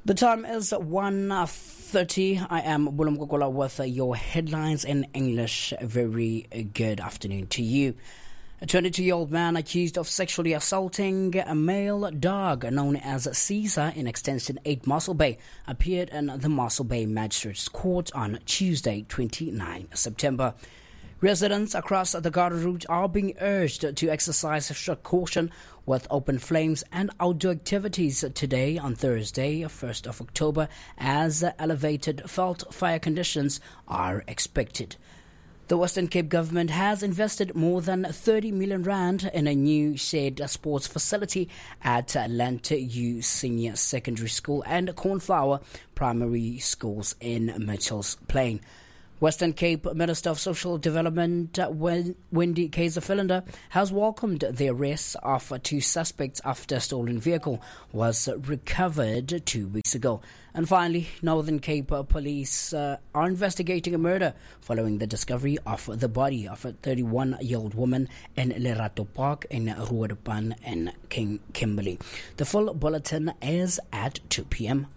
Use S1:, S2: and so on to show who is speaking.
S1: The time is 1:30. I am Bulum Kokola with your headlines in English. A very good afternoon to you. A 22-year-old man accused of sexually assaulting a male dog known as Caesar in Extension 8 Mossel Bay appeared in the Mossel Bay Magistrates Court on Tuesday, 29 September. Residents across the Garden route are being urged to exercise strict caution with open flames and outdoor activities today on Thursday, 1st of October, as elevated felt fire conditions are expected. The Western Cape government has invested more than 30 million rand in a new shared sports facility at Lanteyu Senior Secondary School and Cornflower Primary Schools in Mitchells Plain. Western Cape Minister of Social Development Wendy Kaiser-Philander has welcomed the arrest of two suspects after a stolen vehicle was recovered 2 weeks ago. And finally, Northern Cape Police are investigating a murder following the discovery of the body of a 31-year-old woman in Lerato Park in Ruadupan and Kimberley. The full bulletin is at 2 p.m.